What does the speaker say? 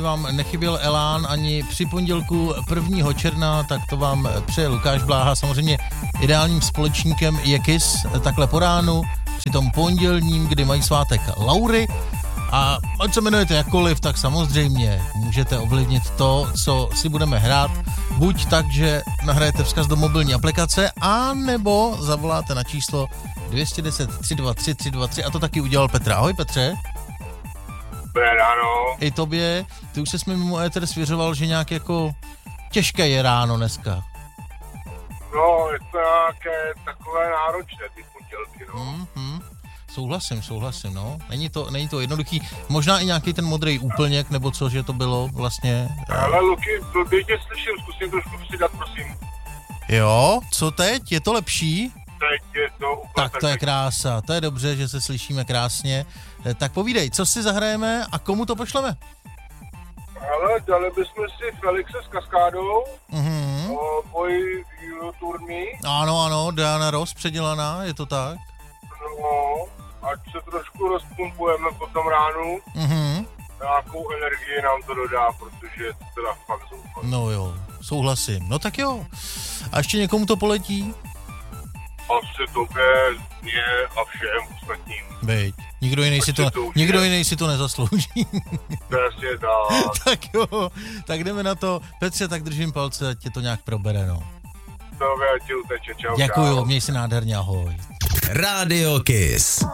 vám nechyběl elán ani při pondělku 1. června, tak to vám přeje Lukáš Bláha. Samozřejmě ideálním společníkem je KISS takhle po ránu, při tom pondělním, kdy mají svátek Laury. A ať se jmenujete jakkoliv, tak samozřejmě můžete ovlivnit to, co si budeme hrát. Buď tak, že nahrajete vzkaz do mobilní aplikace, a nebo zavoláte na číslo 210 323 323 a to taky udělal Petr. Ahoj Petře. Dobré ráno. I tobě, ty už ses mi mimo éter svěřoval, že nějak jako těžké je ráno dneska. No, je to nějaké takové náročné, ty pondělky, no. Souhlasím, no. Není to jednoduchý. Možná i nějaký ten modrý úplněk, nebo co, že to bylo vlastně... Ale Luky, blbě tě slyším, zkusím trošku přidat, prosím. Jo, co teď? Je to lepší? Teď je to úplně Tak to je krása, to je dobře, že se slyšíme krásně. Tak povídej, co si zahrajeme a komu to pošleme? Ale dali bychom si Felixe s Kaskádou, o boji turný. Ano, Diana Ross předělaná, je to tak? No, ať se trošku rozpumpujeme po tom ránu. Nějakou energii nám to dodá, protože je to teda fakt zoufalé. No jo, souhlasím. No tak jo. A ještě někomu to poletí? Asi tobě, mě a všem ostatním. Bejť. Nikdo jiný si to nezaslouží. Přesně tak. Tak jo, tak jdeme na to. Petře, tak držím palce, ať tě to nějak probere, no. Dobře, ti uteče, čau. Děkuju, měj si nádherně, ahoj. Radio KISS.